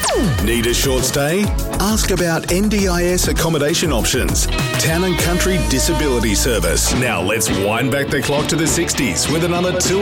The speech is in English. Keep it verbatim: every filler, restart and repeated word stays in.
Need a short stay? Ask about N D I S accommodation options. Town and Country Disability Service. Now let's wind back the clock to the sixties with another two